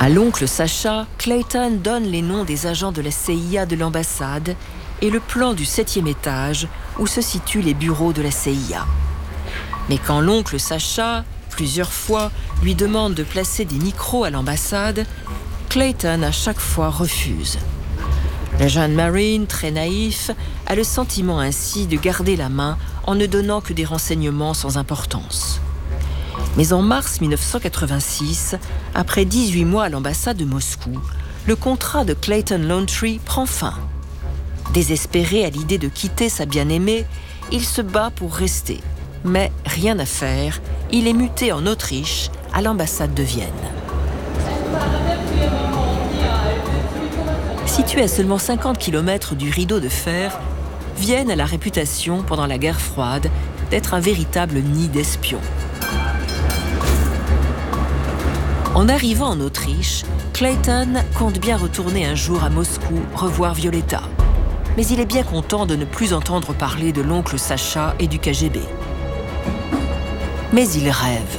À l'oncle Sacha, Clayton donne les noms des agents de la CIA de l'ambassade et le plan du 7e étage où se situent les bureaux de la CIA. Mais quand l'oncle Sacha, plusieurs fois, lui demande de placer des micros à l'ambassade, Clayton à chaque fois refuse. Le jeune Marine, très naïf, a le sentiment ainsi de garder la main en ne donnant que des renseignements sans importance. Mais en mars 1986, après 18 mois à l'ambassade de Moscou, le contrat de Clayton Laundrie prend fin. Désespéré à l'idée de quitter sa bien-aimée, il se bat pour rester. Mais rien à faire, il est muté en Autriche, à l'ambassade de Vienne. Située à seulement 50 km du rideau de fer, Vienne a la réputation, pendant la guerre froide, d'être un véritable nid d'espions. En arrivant en Autriche, Clayton compte bien retourner un jour à Moscou revoir Violetta. Mais il est bien content de ne plus entendre parler de l'oncle Sacha et du KGB. Mais il rêve.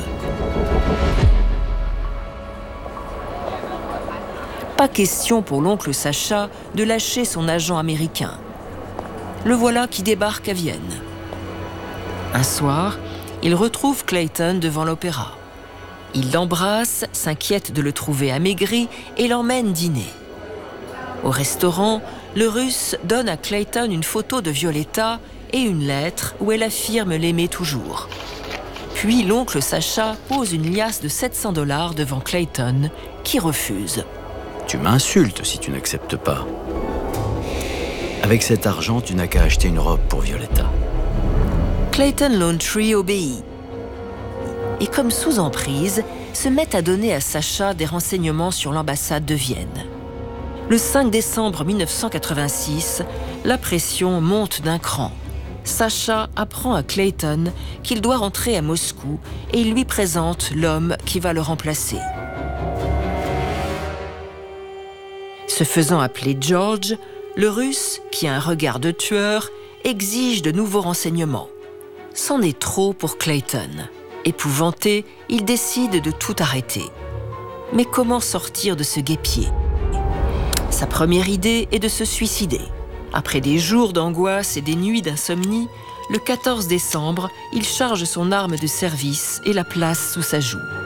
Pas question pour l'oncle Sacha de lâcher son agent américain. Le voilà qui débarque à Vienne. Un soir, il retrouve Clayton devant l'opéra. Il l'embrasse, s'inquiète de le trouver amaigri et l'emmène dîner. Au restaurant, le Russe donne à Clayton une photo de Violetta et une lettre où elle affirme l'aimer toujours. Puis l'oncle Sacha pose une liasse de $700 devant Clayton, qui refuse. Tu m'insultes si tu n'acceptes pas. Avec cet argent, tu n'as qu'à acheter une robe pour Violetta. Clayton Laundrie obéit. Et comme sous emprise, se met à donner à Sacha des renseignements sur l'ambassade de Vienne. Le 5 décembre 1986, la pression monte d'un cran. Sacha apprend à Clayton qu'il doit rentrer à Moscou et il lui présente l'homme qui va le remplacer. Se faisant appeler George, le Russe, qui a un regard de tueur, exige de nouveaux renseignements. C'en est trop pour Clayton. Épouvanté, il décide de tout arrêter. Mais comment sortir de ce guêpier ? Sa première idée est de se suicider. Après des jours d'angoisse et des nuits d'insomnie, le 14 décembre, il charge son arme de service et la place sous sa joue.